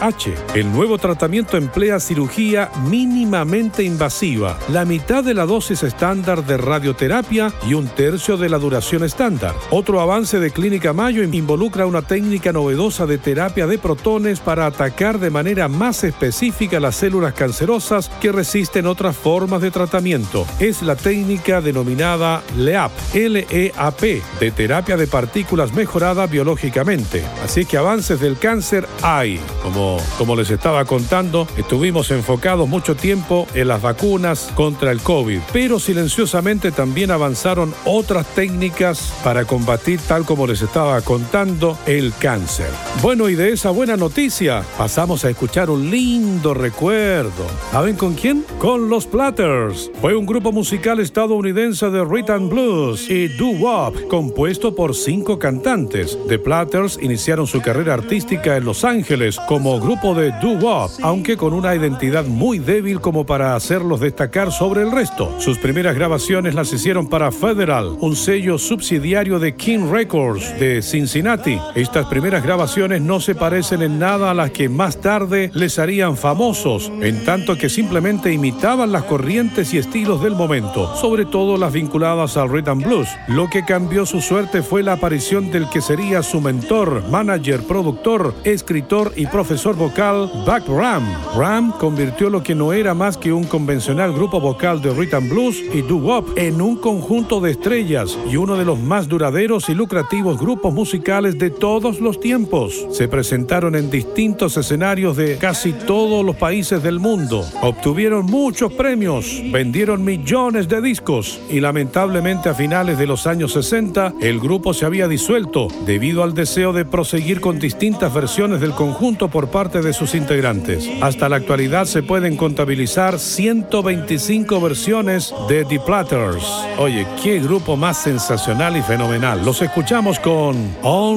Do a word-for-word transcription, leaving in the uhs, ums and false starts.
H. El nuevo tratamiento emplea cirugía mínimamente invasiva, la mitad de la dosis estándar de radioterapia y un tercio de la duración estándar. Otro avance de Clínica Mayo involucra una técnica novedosa de terapia de protones para atacar de manera más específica las células cancerosas que resisten otras formas de tratamiento. Es la técnica denominada L E A P, L E A P, de terapia de partículas mejorada biológicamente. Así que avances del cáncer hay. Como, como les estaba contando, estuvimos enfocados mucho tiempo en las vacunas contra el COVID, pero silenciosamente también avanzaron otras técnicas para combatir, tal como les estaba contando, el cáncer. Bueno, y de esa buena noticia pasamos a escuchar un lindo recuerdo. ¿Saben con quién? Con los Platters. Fue un grupo musical estadounidense de rhythm blues y doo-wop compuesto por cinco cantantes. The Platters iniciaron su carrera artística en Los Ángeles como grupo de doo-wop, aunque con una identidad muy débil como para hacerlos destacar sobre el resto. Sus primeras grabaciones las hicieron para Federal, un sello subsidiario de King Records de Cincinnati. Estas primeras grabaciones no se parecen en nada a las que más tarde les harían famosos, en tanto que simplemente imitaban las corrientes y estilos del momento, sobre todo las vinculadas al rhythm blues. Lo que cambió su suerte fue la aparición del que sería su mentor, manager, productor, escritor y profesor vocal, Buck Ram. Ram convirtió lo que no era más que un convencional grupo vocal de rhythm blues y doo-wop en un conjunto de estrellas y uno de los más duraderos y lucrativos grupos musicales de todos los tiempos. Se presentaron en distintos escenarios de casi todos los países del mundo, obtuvieron muchos premios, vendieron millones de discos y lamentablemente a finales de los años sesenta el grupo se había disuelto debido al deseo de proseguir con distintas versiones del conjunto por parte de sus integrantes. Hasta la actualidad se pueden contabilizar ciento veinticinco versiones de The Platters. Oye, qué grupo más sensacional y fenomenal. Los escuchamos con All